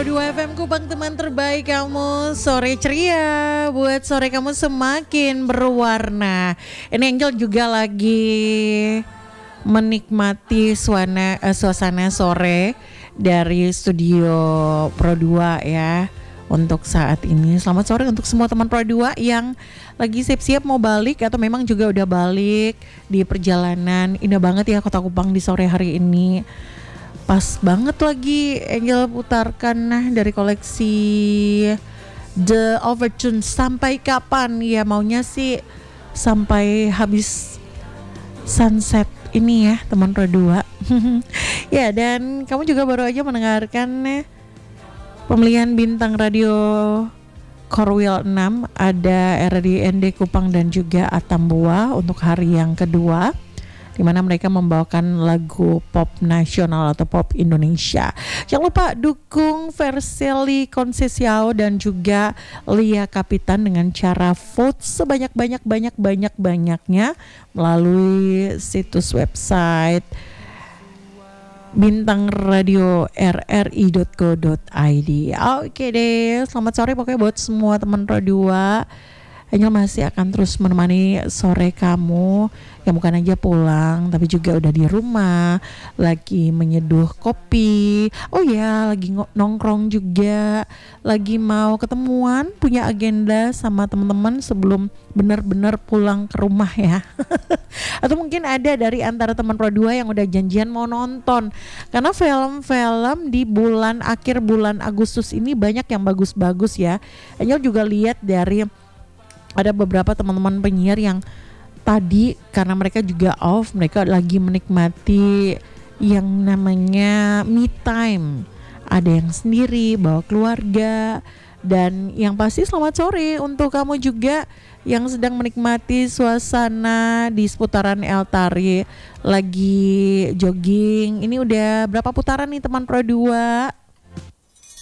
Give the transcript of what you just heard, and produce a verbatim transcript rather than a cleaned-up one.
dua F M Kupang, teman terbaik kamu. Sore ceria, buat sore kamu semakin berwarna. Ini Angel juga lagi menikmati suasana, uh, suasana sore dari studio Pro dua ya. Untuk saat ini selamat sore untuk semua teman Pro dua yang lagi siap-siap mau balik atau memang juga udah balik di perjalanan. Indah banget ya Kota Kupang di sore hari ini. Pas banget lagi Angel putarkan nah dari koleksi The Overtune. Sampai kapan ya, maunya sih sampai habis sunset ini ya teman Pro dua. Ya, dan kamu juga baru aja mendengarkan eh, pemilihan bintang radio Korwil enam. Ada R D N D Kupang dan juga Atambua untuk hari yang kedua, di mana mereka membawakan lagu pop nasional atau pop Indonesia. Jangan lupa dukung Verseli Concesiao dan juga Lia Kapitan dengan cara vote sebanyak-banyak-banyak-banyak-banyaknya melalui situs website bintang radio r r i dot co dot i d. Oke deh, selamat sore pokoknya buat semua teman Pro dua. Angel masih akan terus menemani sore kamu yang bukan aja pulang tapi juga udah di rumah lagi menyeduh kopi. Oh ya, lagi nongkrong juga, lagi mau ketemuan, punya agenda sama teman-teman sebelum benar-benar pulang ke rumah ya. Atau mungkin ada dari antara teman Pro dua yang udah janjian mau nonton, karena film-film di bulan akhir bulan Agustus ini banyak yang bagus-bagus ya. Angel juga lihat dari ada beberapa teman-teman penyiar yang tadi karena mereka juga off, mereka lagi menikmati yang namanya me time. Ada yang sendiri, bawa keluarga. Dan yang pasti selamat sore untuk kamu juga yang sedang menikmati suasana di seputaran El Tari, lagi jogging. Ini udah berapa putaran nih teman Pro dua?